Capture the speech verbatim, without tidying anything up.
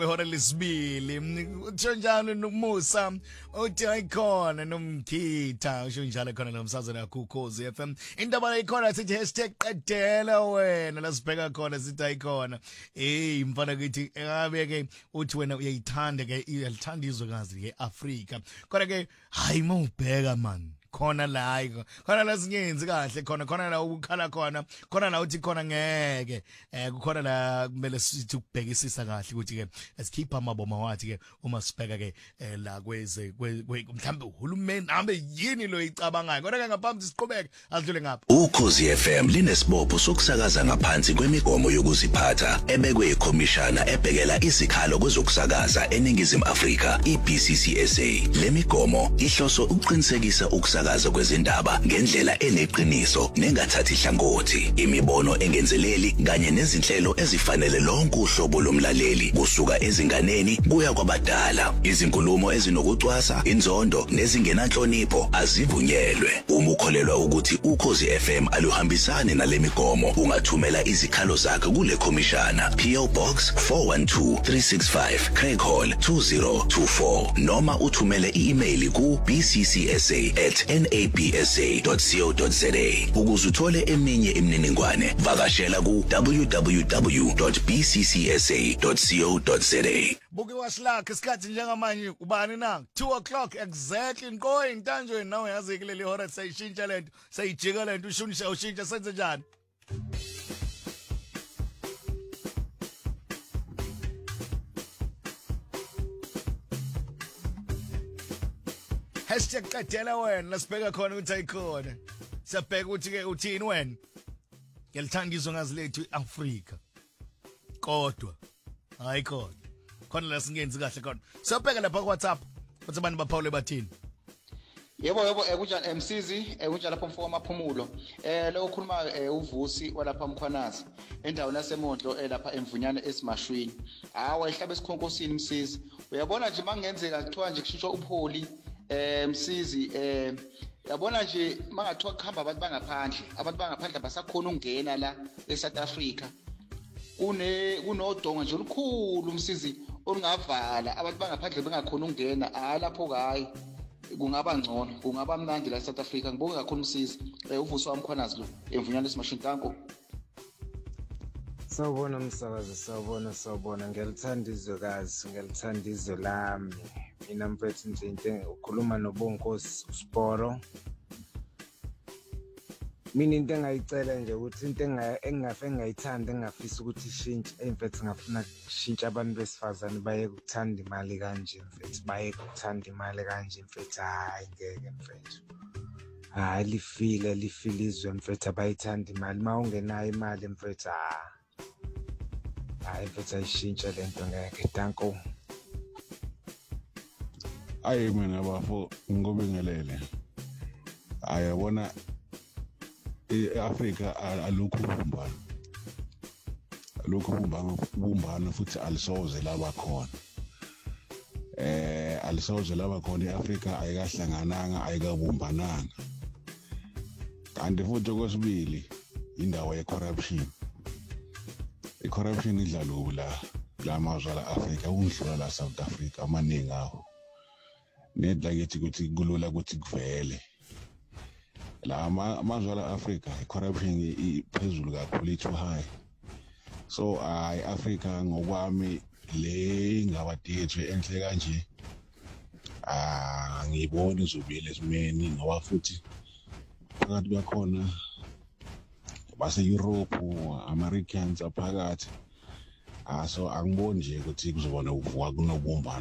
Ihora lesibili utho njalo noMusa uthi ayikhona nomkhitha usho njalo khona nomsazana yakukhozi F M indaba ayikhona sithi hashtag qedela wena lasibheka khona sithi ayikhona hey mfana kithi ngabe ke uthi wena uyayithanda ke uyalithanda izwekazi ke Africa kodwa ke hayi mawubheka man khona la ayiko khona la sinyenzi kahle khona khona la ukukhala khona khona la uthi khona ngeke eh kukhona la kumele sithi ukubhekisisa kahle ukuthi ke esikhipha amaboma wathi ke uma sibheka ke la kweze mhlambe uhulumeni hambe yini lo icabangayo kodwa ke ngaphambi siqhubeke adlule ngapha Ukhozi F M linesibopho sokusakaza ngaphansi kwemigomo yokuziphatha ebekwe ikhomishana ebhekela izikhalo kwezokusakaza eNingizimu Afrika I B C C S A lemigomo ihloso ukuqinisekisa ukusakaza kwezindaba ngendlela eneqiniso nengathathi hlangothi imibono engenzeleli kanye nezinhlelo ezifanele lonke uhlobo lomlaleli kusuka ezinganeni kuya kwabadala izinkulumo ezinokucwasa inzondo nezingenanhlonipho azivunyelwe uma ukholelwa ukuthi Ukhozi F M aluhambisane nalemigomo ungathumela izikhalo zakho kule khomishana P O Box four one two three six five Craig Hall two zero two four noma uthumele i-email ku b c c s a at n a b s a dot co dot za ukuze uthole eminye imininingwane vakashela ku w w w dot b c c s a dot co dot za buke wasilakhe isikhathi njengamanje ubani na two o'clock exactly nqoyi intanjweni nawe yazi kuleli hora sayishintsha lento sayijika lento ushunisha ushintsha senze njani hashtag qedela wena lasibheka khona ukuthi ayikhona siyabheka ukuthi ke uthini wena ngiyalithanda izwe ngazi lethu iAfrika kodwa ayikhona khona la singenzi kahle khona siyabheka lapha ku WhatsApp ukuthi abantu baphawule bathini yebo yebo ekunjani emsizi ekunjani lapho mfoko amaphumulo eh lo ukhuluma uvusi walapha mkhwanazi endaweni yasemondlo lapha emvunyane esimashwini hawa ehlaba esikhonkosini msizi uyabona nje mangenzeka kuthiwa nje kushishwa upholi eh msizi eh yabona nje mangathiwa kuhamba abantu bangaphandle abantu bangaphandle basakhona ukungena la eSouth Africa kune kunodonga nje olukhulu msizi olungavala abantu bangaphandle bengakhona ukungena ah lapho hayi kungaba ngcono kungaba mnandi la eSouth Africa ngibonge kakhulu msizi uvusi wamkhwanazi lo emvunyane esimashini tanko sawubona msakazi sawubona sawubona ngiyalithanda izwekazi ngiyalithanda izwe lami mina mfethu nje into ukhuluma noBonkosi uSporo mina into engayicela nje ukuthi into engafe engayithanda engafisa ukuthi ishintshe emfethu ngafuna kushintsha abantu besifazane baye ukuthanda imali kanje mfethu baye ukuthanda imali kanje mfethu hayi ngeke mfethu hayi lifile lifile izwe mfethu abayithanda imali mawungenayo imali mfethu ah hayi mfethu ayishintshe lento ngeke tanko ayi mina bafo ngobingelele ayabona eAfrika alukho ubumbano alukho ubumbano ubumbano futhi alisoze laba khona eh alisoze laba khona eAfrika ayikahlangananga ayikabumbananga kanti futhi kwesibili indawo yecorruption icorruption idlalo la la mazwe la Afrika undlula la South Africa amaningi awo nedla ngithi ukuthi kulula ukuthi kuvele la amazwe la Africa corruption iphezulu kakhulu too high so I Africa ngokwami le ngabatethu enhle kanje ah ngibona izobile esimeni ngoba futhi phakathi bakhona base Europe Americans aphakathi ah so angiboni nje ukuthi kuzoba nokuvuka kunobumbano